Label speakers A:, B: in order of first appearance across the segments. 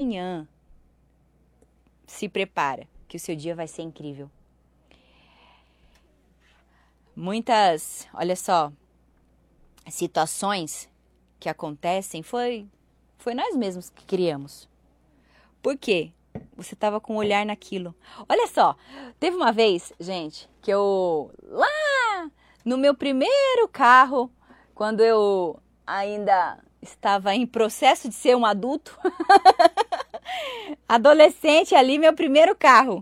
A: amanhã se prepara, que o seu dia vai ser incrível. Muitas, olha só, situações que acontecem foi nós mesmos que criamos. Por quê? Você estava com um olhar naquilo. Olha só, teve uma vez, gente, que eu lá no meu primeiro carro, quando eu ainda estava em processo de ser um adulto, adolescente ali, meu primeiro carro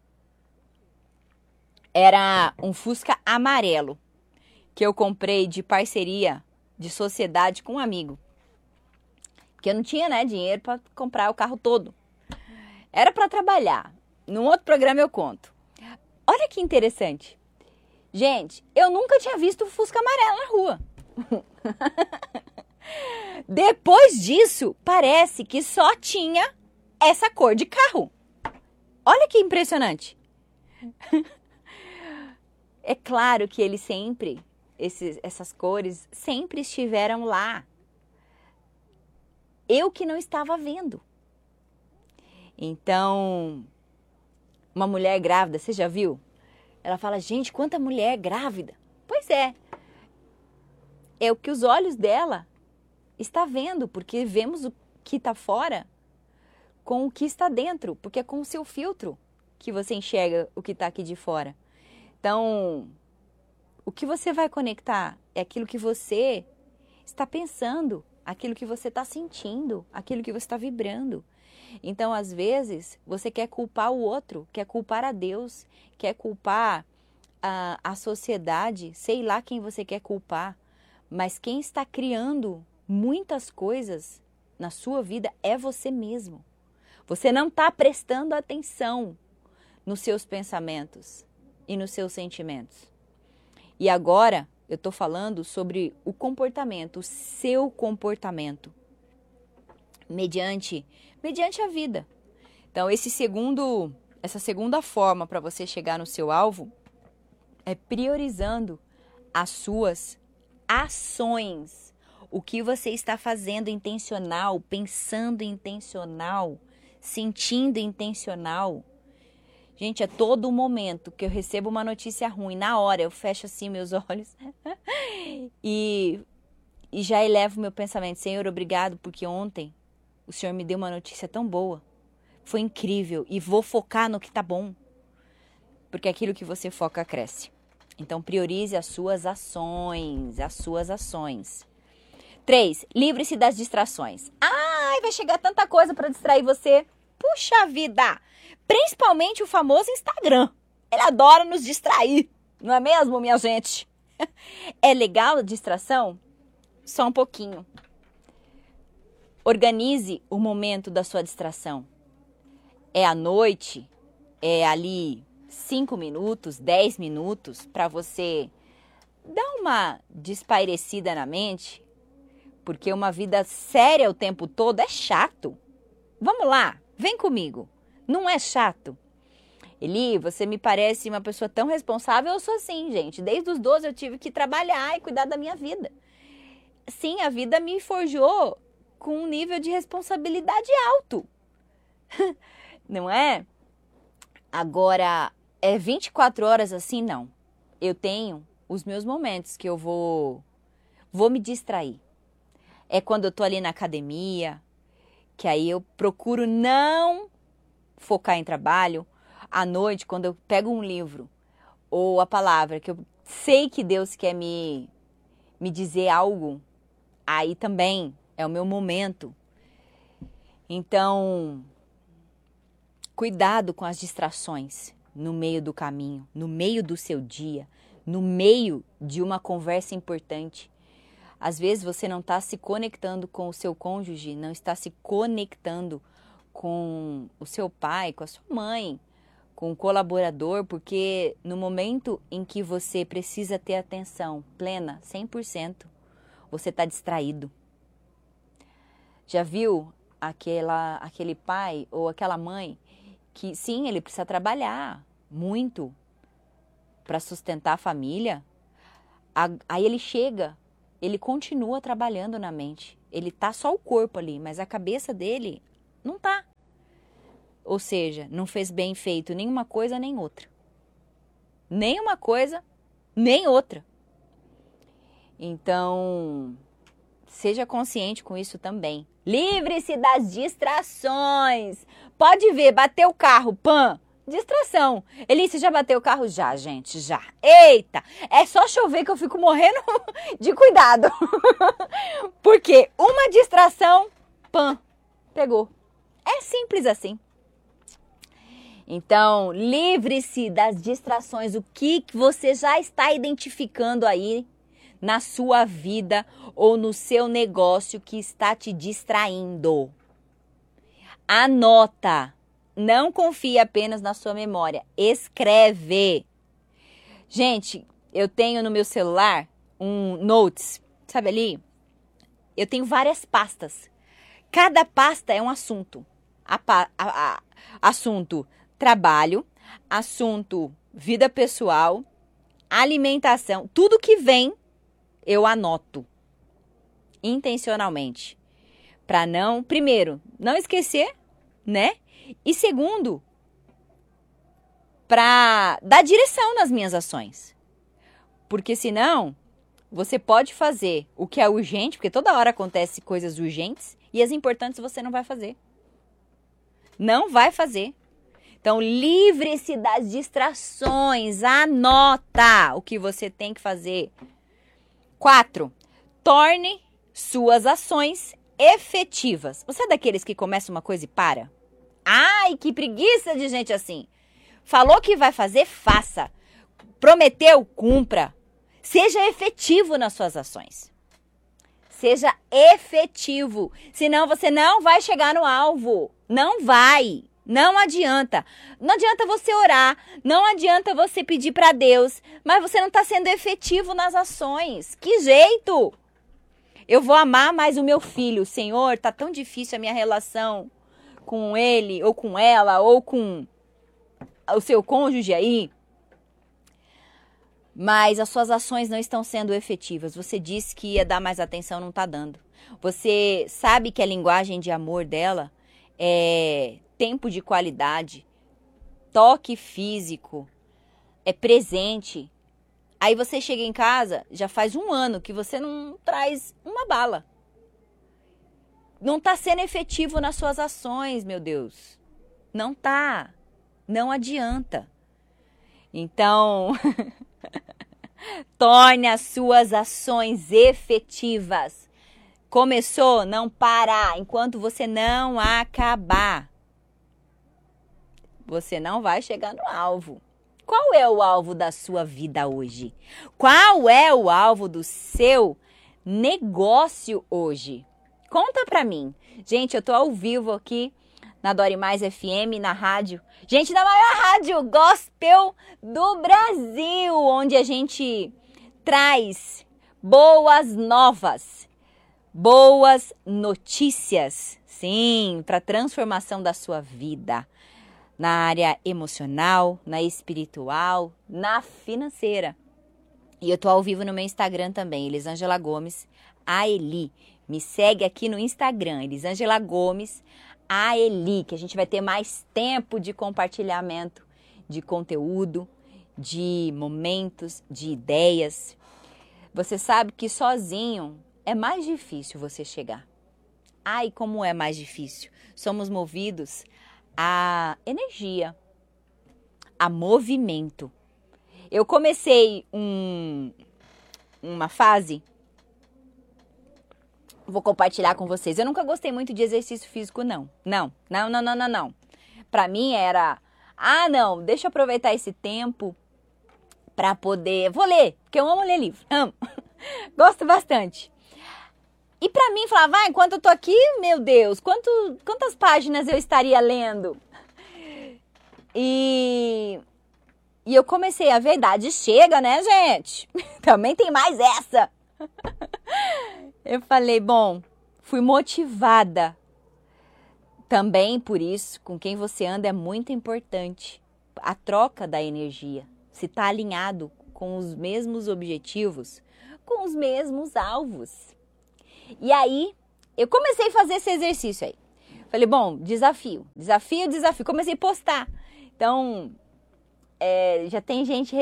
A: era um Fusca amarelo, que eu comprei de parceria, de sociedade com um amigo. Porque eu não tinha, né, dinheiro para comprar o carro todo. Era para trabalhar. Num outro programa eu conto. Olha que interessante. Gente, eu nunca tinha visto o Fusca amarelo na rua. Depois disso, parece que só tinha essa cor de carro. Olha que impressionante. É claro que ele sempre, essas cores, sempre estiveram lá. Eu que não estava vendo. Então, uma mulher grávida, você já viu? Ela fala, gente, quanta mulher grávida. Pois é. É o que os olhos dela está vendo, porque vemos o que está fora com o que está dentro, porque é com o seu filtro que você enxerga o que está aqui de fora. Então, o que você vai conectar é aquilo que você está pensando, aquilo que você está sentindo, aquilo que você está vibrando. Então, às vezes, você quer culpar o outro, quer culpar a Deus, quer culpar a sociedade, sei lá quem você quer culpar, mas quem está criando muitas coisas na sua vida é você mesmo. Você não está prestando atenção nos seus pensamentos e nos seus sentimentos. E agora eu estou falando sobre o comportamento, o seu comportamento, mediante a vida. Então, essa segunda forma para você chegar no seu alvo é priorizando as suas ações. O que você está fazendo intencional, pensando intencional, sentindo intencional. Gente, é todo momento que eu recebo uma notícia ruim, na hora eu fecho assim meus olhos e já elevo meu pensamento. Senhor, obrigado porque ontem o Senhor me deu uma notícia tão boa. Foi incrível e vou focar no que tá bom. Porque aquilo que você foca cresce. Então priorize as suas ações, 3, livre-se das distrações. Ai, vai chegar tanta coisa para distrair você. Puxa vida! Principalmente o famoso Instagram. Ele adora nos distrair, não é mesmo, minha gente? É legal a distração? Só um pouquinho. Organize o momento da sua distração. É à noite? É ali 5 minutos, 10 minutos para você dar uma despairecida na mente? Porque uma vida séria o tempo todo é chato. Vamos lá, vem comigo. Não é chato? Eli, você me parece uma pessoa tão responsável. Eu sou assim, gente. Desde os 12 eu tive que trabalhar e cuidar da minha vida. Sim, a vida me forjou com um nível de responsabilidade alto. Não é? Agora, é 24 horas assim? Não. Eu tenho os meus momentos que eu vou me distrair. É quando eu tô ali na academia, que aí eu procuro não focar em trabalho. À noite, quando eu pego um livro ou a palavra que eu sei que Deus quer me dizer algo, aí também é o meu momento. Então, cuidado com as distrações no meio do caminho, no meio do seu dia, no meio de uma conversa importante. Às vezes você não está se conectando com o seu cônjuge, não está se conectando com o seu pai, com a sua mãe, com o colaborador, porque no momento em que você precisa ter atenção plena, 100%, você está distraído. Já viu aquele pai ou aquela mãe que, sim, ele precisa trabalhar muito para sustentar a família? Aí ele chega, ele continua trabalhando na mente. Ele tá só o corpo ali, mas a cabeça dele não tá. Ou seja, não fez bem feito nenhuma coisa nem outra. Nem uma coisa, nem outra. Então, seja consciente com isso também. Livre-se das distrações. Pode ver, bateu o carro, pã, distração. Elise, já bateu o carro? Já, gente, já. Eita, é só chover que eu fico morrendo de cuidado. Porque uma distração, pã, pegou. É simples assim. Então, livre-se das distrações. O que você já está identificando aí na sua vida ou no seu negócio que está te distraindo? Anota. Não confie apenas na sua memória. Escreve. Gente, eu tenho no meu celular um Notes, sabe ali? Eu tenho várias pastas. Cada pasta é um assunto. Assunto trabalho, assunto vida pessoal, alimentação. Tudo que vem, eu anoto. Intencionalmente. Para não, primeiro, não esquecer, né? E segundo, para dar direção nas minhas ações. Porque senão, você pode fazer o que é urgente, porque toda hora acontece coisas urgentes, e as importantes você não vai fazer. Não vai fazer. Então, livre-se das distrações. Anota o que você tem que fazer. 4. Torne suas ações efetivas. Você é daqueles que começa uma coisa e para? Ai, que preguiça de gente assim. Falou que vai fazer, faça. Prometeu, cumpra. Seja efetivo nas suas ações. Seja efetivo. Senão você não vai chegar no alvo. Não vai. Não adianta. Não adianta você orar. Não adianta você pedir para Deus. Mas você não está sendo efetivo nas ações. Que jeito? Eu vou amar mais o meu filho. Senhor, tá tão difícil a minha relação com ele, ou com ela, ou com o seu cônjuge aí. Mas as suas ações não estão sendo efetivas. Você disse que ia dar mais atenção, não está dando. Você sabe que a linguagem de amor dela é tempo de qualidade, toque físico, é presente. Aí você chega em casa, já faz 1 ano que você não traz uma bala. Não está sendo efetivo nas suas ações, meu Deus. Não tá. Não adianta. Então, torne as suas ações efetivas. Começou, não parar. Enquanto você não acabar, você não vai chegar no alvo. Qual é o alvo da sua vida hoje? Qual é o alvo do seu negócio hoje? Conta pra mim. Gente, eu tô ao vivo aqui na Dore Mais FM, na rádio. Gente, na maior rádio gospel do Brasil, onde a gente traz boas novas, boas notícias, sim, para transformação da sua vida. Na área emocional, na espiritual, na financeira. E eu tô ao vivo no meu Instagram também, Elisângela Gomes, a Eli. Me segue aqui no Instagram, Elisângela Gomes, a Eli, que a gente vai ter mais tempo de compartilhamento de conteúdo, de momentos, de ideias. Você sabe que sozinho é mais difícil você chegar. Ai, como é mais difícil. Somos movidos a energia, a movimento. Eu comecei uma fase, vou compartilhar com vocês. Eu nunca gostei muito de exercício físico, não. Não. Pra mim era, não, deixa eu aproveitar esse tempo pra poder, vou ler, porque eu amo ler livro, amo, gosto bastante. E pra mim, falava, enquanto eu tô aqui, meu Deus, quantas páginas eu estaria lendo? E eu comecei, a verdade chega, né, gente? Também tem mais essa. Eu falei, bom, fui motivada. Também por isso, com quem você anda é muito importante. A troca da energia. Se tá alinhado com os mesmos objetivos, com os mesmos alvos. E aí, eu comecei a fazer esse exercício aí. Falei, bom, desafio. Comecei a postar. Então, já tem gente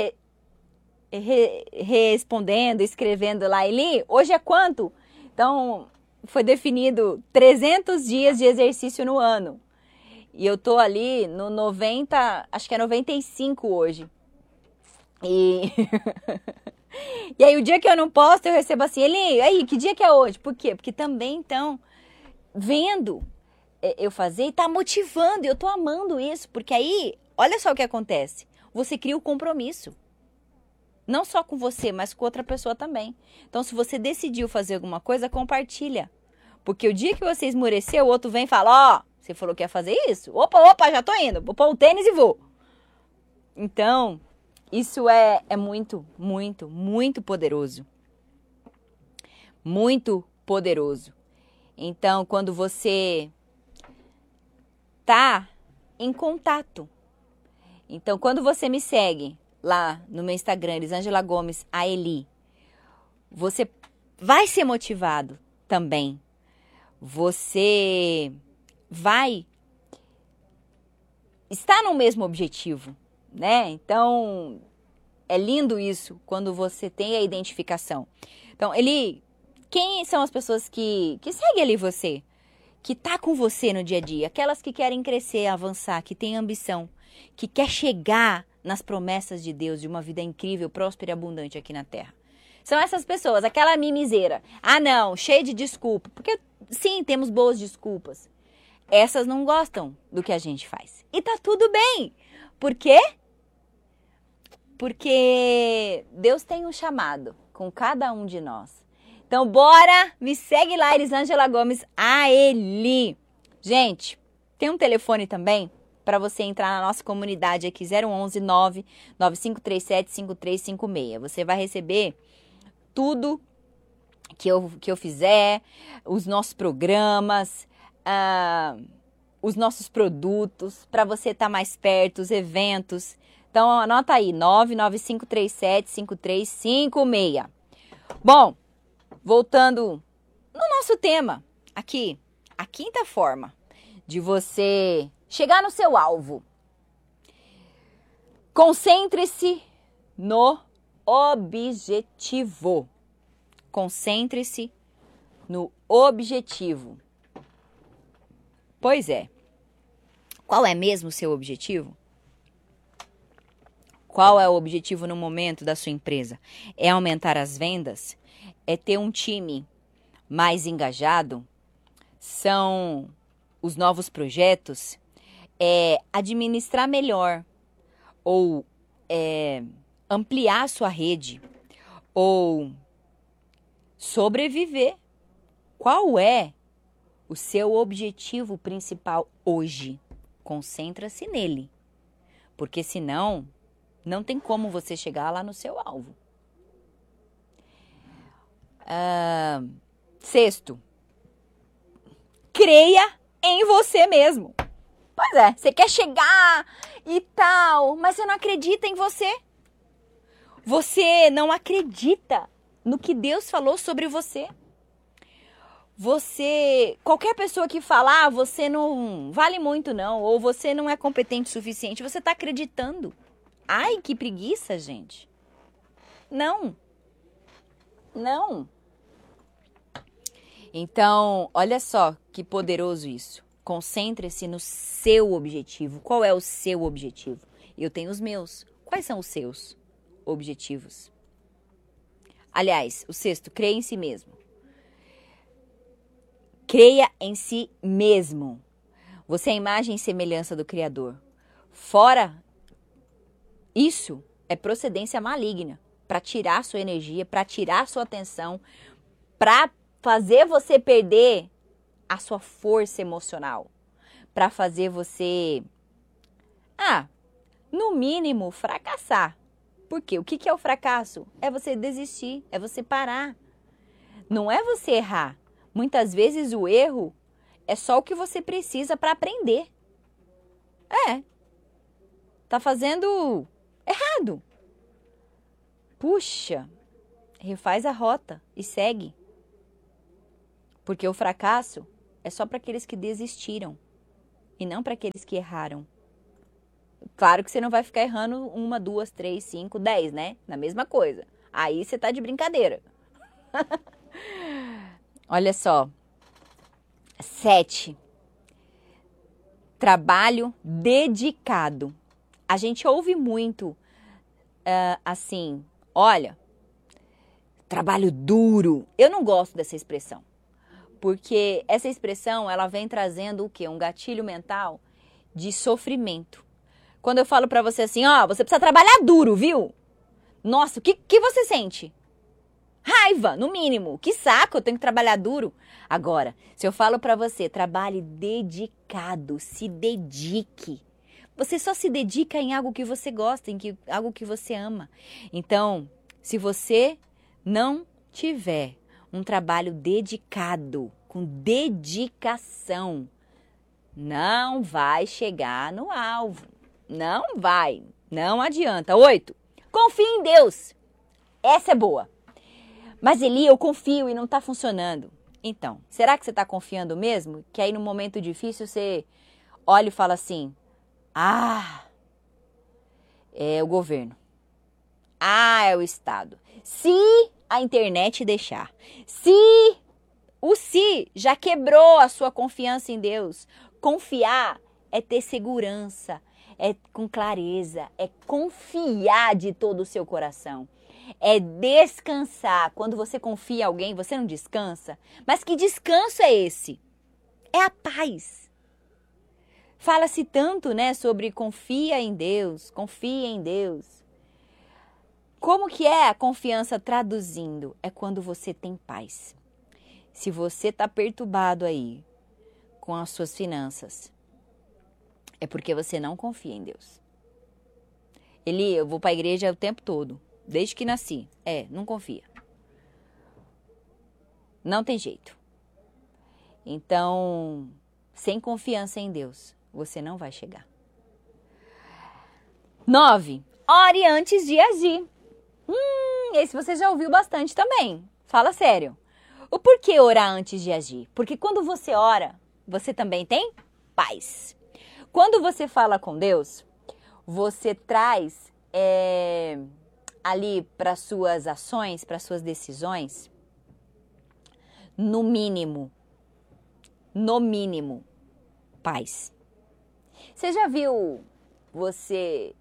A: respondendo, escrevendo lá. Eli, hoje é quanto? Então, foi definido 300 dias de exercício no ano. E eu tô ali no 90, acho que é 95 hoje. E e aí o dia que eu não posto, eu recebo assim, Eli, aí, que dia que é hoje? Por quê? Porque também, então, vendo eu fazer e tá motivando, eu tô amando isso. Porque aí, olha só o que acontece. Você cria o compromisso. Não só com você, mas com outra pessoa também. Então, se você decidiu fazer alguma coisa, compartilha. Porque o dia que você esmorecer, o outro vem e fala, ó, você falou que ia fazer isso? Opa, já tô indo. Vou pôr o tênis e vou. Então, isso é muito, muito, muito poderoso. Muito poderoso. Então, quando você tá em contato. Então, quando você me segue lá no meu Instagram, Elisângela Gomes, a Eli, você vai ser motivado também. Você vai estar no mesmo objetivo, né? Então, é lindo isso quando você tem a identificação. Então, Eli, quem são as pessoas que seguem ali você? Que tá com você no dia a dia? Aquelas que querem crescer, avançar, que têm ambição, que quer chegar nas promessas de Deus de uma vida incrível, próspera e abundante aqui na Terra. São essas pessoas, aquela mimiseira. Ah, não, cheia de desculpa. Porque, sim, temos boas desculpas. Essas não gostam do que a gente faz. E tá tudo bem. Por quê? Porque Deus tem um chamado com cada um de nós. Então, bora, me segue lá, Elisângela Gomes, a Eli. Gente, tem um telefone também para você entrar na nossa comunidade aqui, 011 99537 5356. Você vai receber tudo que eu fizer, os nossos programas, os nossos produtos, para você estar mais perto, os eventos. Então, anota aí, 99537 5356. Bom, voltando no nosso tema aqui, a quinta forma de você chegar no seu alvo. Concentre-se no objetivo. Concentre-se no objetivo. Pois é. Qual é mesmo o seu objetivo? Qual é o objetivo no momento da sua empresa? É aumentar as vendas? É ter um time mais engajado? São os novos projetos? É administrar melhor? Ou ampliar a sua rede? Ou sobreviver? Qual é o seu objetivo principal hoje? Concentra-se nele. Porque senão, não tem como você chegar lá no seu alvo. Sexto, creia em você mesmo. Pois é, você quer chegar e tal, mas você não acredita em você. Você não acredita no que Deus falou sobre você. Qualquer pessoa que falar, você não vale muito não, ou você não é competente o suficiente, você está acreditando. Ai, que preguiça, gente. Não. Então, olha só que poderoso isso. Concentre-se no seu objetivo. Qual é o seu objetivo? Eu tenho os meus. Quais são os seus objetivos? Aliás, o sexto, creia em si mesmo. Creia em si mesmo. Você é a imagem e semelhança do Criador. Fora isso, é procedência maligna para tirar sua energia, para tirar sua atenção, para fazer você perder a sua força emocional, para fazer você, no mínimo, fracassar. Porque o que é o fracasso? É você desistir, é você parar. Não é você errar. Muitas vezes o erro é só o que você precisa para aprender. Tá fazendo errado. Puxa, refaz a rota e segue. Porque o fracasso é só para aqueles que desistiram e não para aqueles que erraram. Claro que você não vai ficar errando 1, 2, 3, 5, 10, né? Na mesma coisa. Aí você tá de brincadeira. Olha só. 7. Trabalho dedicado. A gente ouve muito assim, olha, trabalho duro. Eu não gosto dessa expressão. Porque essa expressão, ela vem trazendo o quê? Um gatilho mental de sofrimento. Quando eu falo pra você assim, ó, você precisa trabalhar duro, viu? Nossa, o que você sente? Raiva, no mínimo. Que saco, eu tenho que trabalhar duro. Agora, se eu falo pra você, trabalhe dedicado, se dedique. Você só se dedica em algo que você gosta, algo que você ama. Então, se você não tiver um trabalho dedicado, com dedicação, não vai chegar no alvo. Não vai. Não adianta. 8. Confie em Deus. Essa é boa. Mas Eli, eu confio e não está funcionando. Então, será que você está confiando mesmo? Que aí no momento difícil você olha e fala assim, é o governo. É o Estado. Se a internet deixar. Se já quebrou a sua confiança em Deus. Confiar é ter segurança, é com clareza, é confiar de todo o seu coração. É descansar. Quando você confia em alguém, você não descansa. Mas que descanso é esse? É a paz. Fala-se tanto, né, sobre confia em Deus, confia em Deus. Como que é a confiança traduzindo? É quando você tem paz. Se você está perturbado aí com as suas finanças, é porque você não confia em Deus. Eli, eu vou para a igreja o tempo todo, desde que nasci. Não confia. Não tem jeito. Então, sem confiança em Deus, você não vai chegar. 9. Ore antes de agir. Esse você já ouviu bastante também. Fala sério. O porquê orar antes de agir? Porque quando você ora, você também tem paz. Quando você fala com Deus, você traz ali para suas ações, para suas decisões, no mínimo, paz. Você já viu você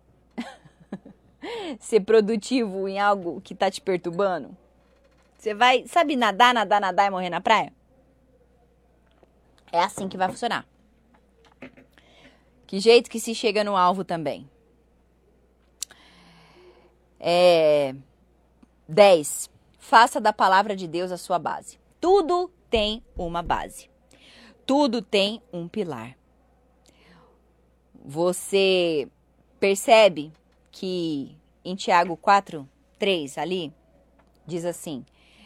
A: ser produtivo em algo que está te perturbando? Você vai, sabe, nadar e morrer na praia? É assim que vai funcionar. Que jeito que se chega no alvo também. 10. Faça da palavra de Deus a sua base. Tudo tem uma base. Tudo tem um pilar. Você percebe que em Tiago 4:3 ali, diz assim,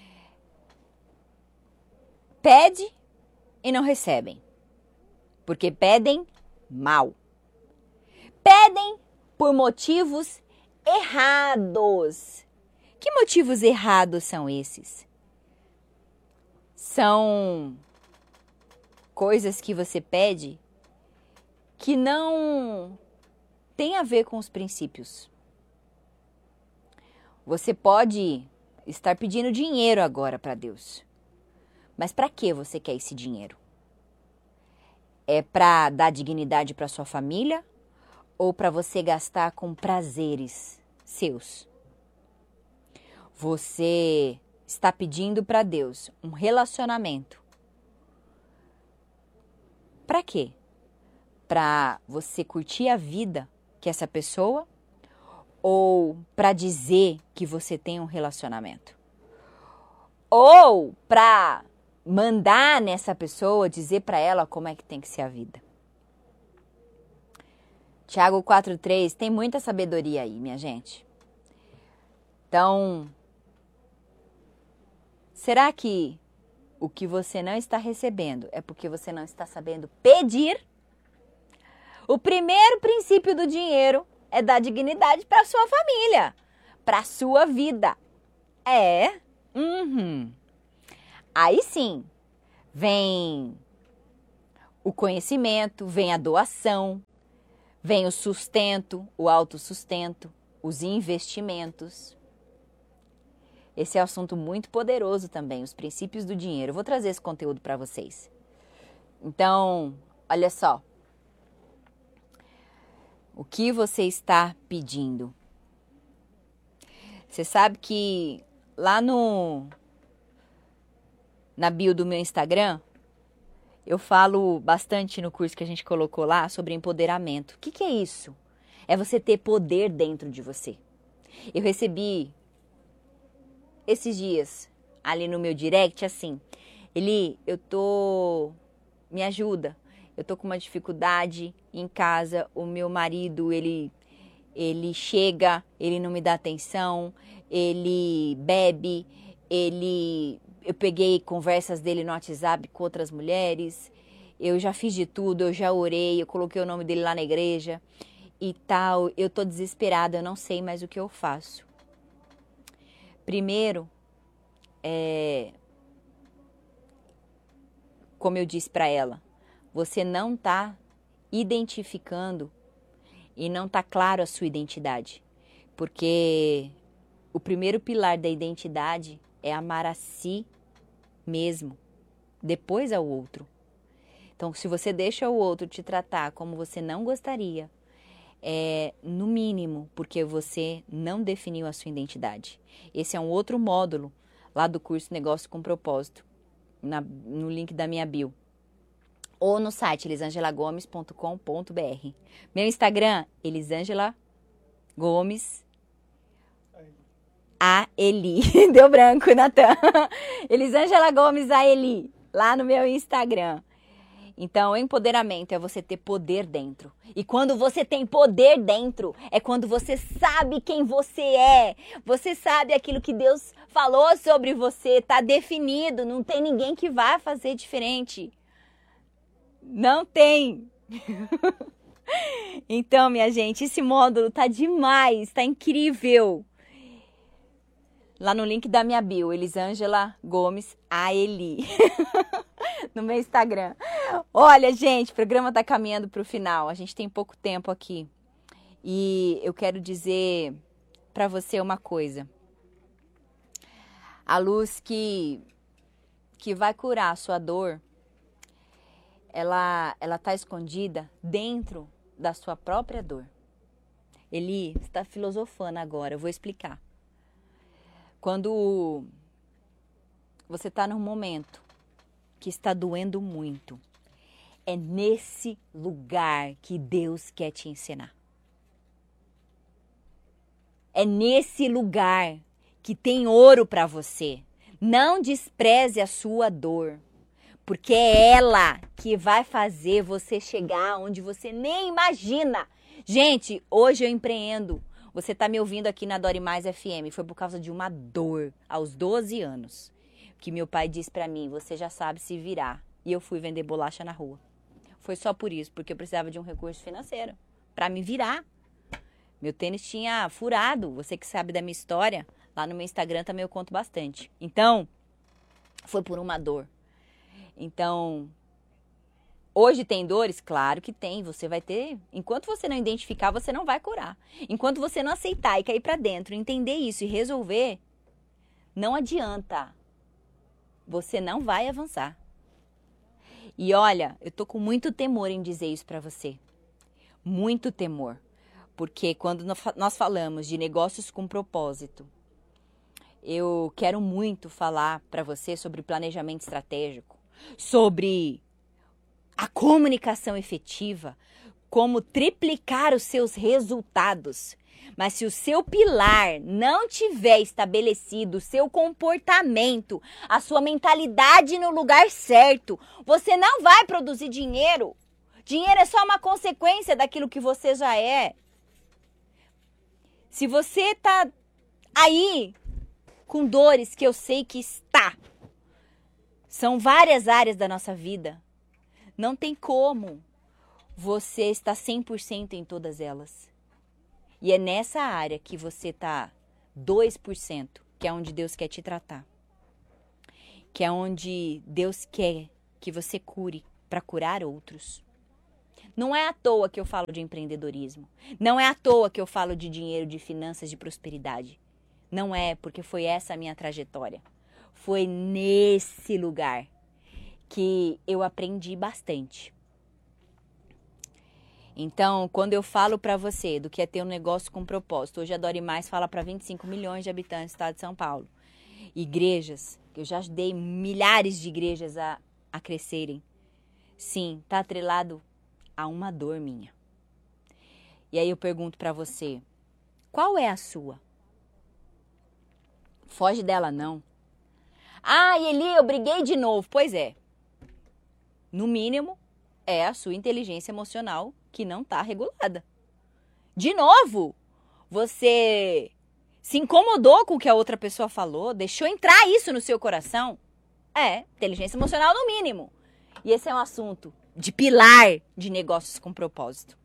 A: pede e não recebem, porque pedem mal. Pedem por motivos errados. Que motivos errados são esses? São coisas que você pede que não tem a ver com os princípios. Você pode estar pedindo dinheiro agora para Deus. Mas para que você quer esse dinheiro? É para dar dignidade para sua família ou para você gastar com prazeres seus? Você está pedindo para Deus um relacionamento. Para quê? Para você curtir a vida que essa pessoa ou para dizer que você tem um relacionamento? Ou para mandar nessa pessoa, dizer para ela como é que tem que ser a vida? Tiago 4:3 tem muita sabedoria aí, minha gente. Então, será que o que você não está recebendo é porque você não está sabendo pedir? O primeiro princípio do dinheiro é dar dignidade para sua família, para sua vida. Aí sim, vem o conhecimento, vem a doação, vem o sustento, o autossustento, os investimentos. Esse é um assunto muito poderoso também, os princípios do dinheiro. Eu vou trazer esse conteúdo para vocês. Então, olha só. O que você está pedindo? Você sabe que lá na bio do meu Instagram, eu falo bastante no curso que a gente colocou lá sobre empoderamento. O que é isso? É você ter poder dentro de você. Eu recebi esses dias ali no meu direct assim, me ajuda. Eu tô com uma dificuldade em casa, o meu marido, ele chega, ele não me dá atenção, ele bebe, eu peguei conversas dele no WhatsApp com outras mulheres, eu já fiz de tudo, eu já orei, eu coloquei o nome dele lá na igreja e tal, eu tô desesperada, eu não sei mais o que eu faço. Primeiro, como eu disse para ela, você não tá identificando e não tá claro a sua identidade, porque o primeiro pilar da identidade é amar a si mesmo, depois ao outro. Então, se você deixa o outro te tratar como você não gostaria, no mínimo, porque você não definiu a sua identidade. Esse é um outro módulo lá do curso Negócio com Propósito, no link da minha bio. Ou no site elisangelagomes.com.br. Meu Instagram, Elisângela Gomes A-Eli. Deu branco, Natan. Elisângela Gomes A-Eli, lá no meu Instagram. Então, empoderamento é você ter poder dentro. E quando você tem poder dentro, é quando você sabe quem você é. Você sabe aquilo que Deus falou sobre você, tá definido, não tem ninguém que vá fazer diferente. Não tem. Então, minha gente, esse módulo tá demais, tá incrível. Lá no link da minha bio, Elisângela Gomes A-Eli. No meu Instagram. Olha, gente, o programa tá caminhando pro final. A gente tem pouco tempo aqui. E eu quero dizer para você uma coisa. A luz que vai curar a sua dor, ela tá escondida dentro da sua própria dor. Eli, você está filosofando agora, eu vou explicar. Quando você está num momento que está doendo muito, é nesse lugar que Deus quer te ensinar. É nesse lugar que tem ouro para você. Não despreze a sua dor, porque é ela que vai fazer você chegar onde você nem imagina. Gente, hoje eu empreendo. Você está me ouvindo aqui na Dore Mais FM. Foi por causa de uma dor aos 12 anos. Que meu pai disse para mim, você já sabe se virar. E eu fui vender bolacha na rua. Foi só por isso, porque eu precisava de um recurso financeiro para me virar. Meu tênis tinha furado. Você que sabe da minha história, lá no meu Instagram também eu conto bastante. Então, foi por uma dor. Então, hoje tem dores? Claro que tem, você vai ter. Enquanto você não identificar, você não vai curar. Enquanto você não aceitar e cair para dentro, entender isso e resolver, não adianta. Você não vai avançar. E olha, eu tô com muito temor em dizer isso para você. Muito temor. Porque quando nós falamos de negócios com propósito, eu quero muito falar para você sobre planejamento estratégico, sobre a comunicação efetiva, como triplicar os seus resultados. Mas se o seu pilar não tiver estabelecido, o seu comportamento, a sua mentalidade no lugar certo, você não vai produzir dinheiro. Dinheiro é só uma consequência daquilo que você já é. Se você está aí com dores que eu sei que está, são várias áreas da nossa vida. Não tem como você estar 100% em todas elas. E é nessa área que você está 2%, que é onde Deus quer te tratar. Que é onde Deus quer que você cure para curar outros. Não é à toa que eu falo de empreendedorismo. Não é à toa que eu falo de dinheiro, de finanças, de prosperidade. Não é, porque foi essa a minha trajetória. Foi nesse lugar que eu aprendi bastante. Então, quando eu falo para você do que é ter um negócio com propósito, hoje a Dori Mais fala para 25 milhões de habitantes do estado de São Paulo. Igrejas, que eu já ajudei milhares de igrejas a crescerem. Sim, está atrelado a uma dor minha. E aí eu pergunto para você, qual é a sua? Foge dela não. Ah, Eli, eu briguei de novo. Pois é. No mínimo, é a sua inteligência emocional que não está regulada. De novo, você se incomodou com o que a outra pessoa falou, deixou entrar isso no seu coração? É, inteligência emocional no mínimo. E esse é um assunto de pilar de negócios com propósito.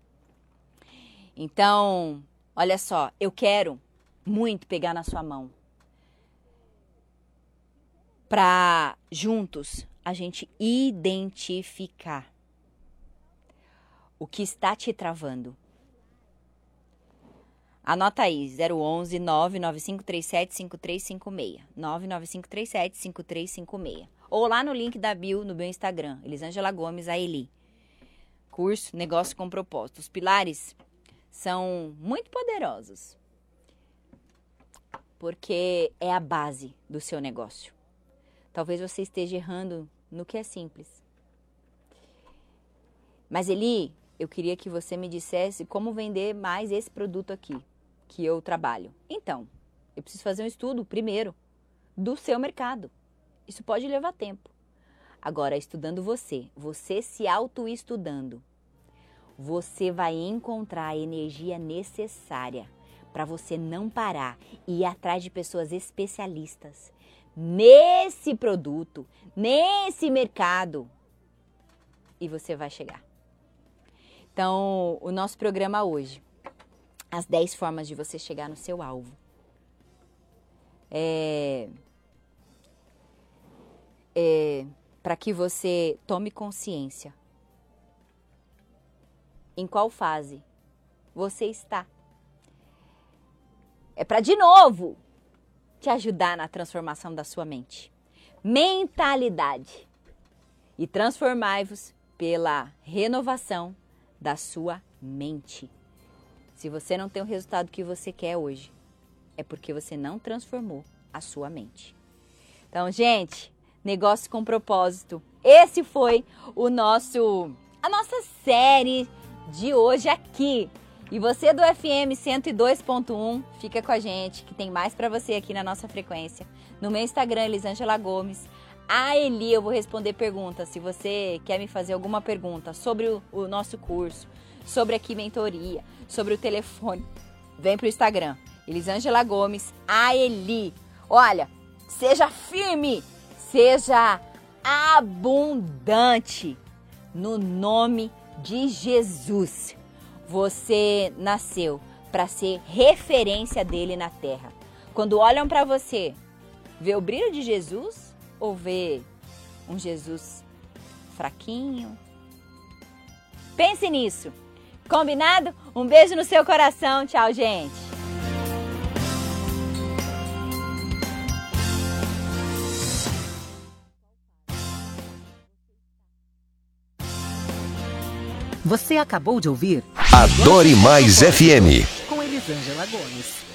A: Então, olha só, eu quero muito pegar na sua mão para juntos a gente identificar o que está te travando. Anota aí, 011 99537 5356. 99537 5356. Ou lá no link da bio, no meu Instagram, Elisângela Gomes, a Eli. Curso Negócio com Propósito. Os pilares são muito poderosos, porque é a base do seu negócio. Talvez você esteja errando no que é simples. Mas Eli, eu queria que você me dissesse como vender mais esse produto aqui, que eu trabalho. Então, eu preciso fazer um estudo primeiro do seu mercado. Isso pode levar tempo. Agora, estudando você se auto-estudando, você vai encontrar a energia necessária para você não parar e ir atrás de pessoas especialistas nesse produto, nesse mercado, e você vai chegar. Então, o nosso programa hoje, as 10 formas de você chegar no seu alvo. Para que você tome consciência em qual fase você está. É para, de novo, te ajudar na transformação da sua mente. Mentalidade. E transformai-vos pela renovação da sua mente. Se você não tem o resultado que você quer hoje, é porque você não transformou a sua mente. Então, gente, negócio com propósito. Esse foi a nossa série de hoje aqui. E você do FM 102.1, fica com a gente, que tem mais para você aqui na nossa frequência. No meu Instagram, Elisângela Gomes. A Eli, eu vou responder perguntas. Se você quer me fazer alguma pergunta sobre o nosso curso, sobre aqui mentoria, sobre o telefone, vem pro Instagram, Elisângela Gomes, a Eli. Olha, seja firme, seja abundante, no nome de Jesus. Você nasceu para ser referência dele na terra. Quando olham para você, vê o brilho de Jesus ou vê um Jesus fraquinho? Pense nisso. Combinado? Um beijo no seu coração. Tchau, gente.
B: Você acabou de ouvir
C: Adore Mais FM.
B: com Elisângela Gomes.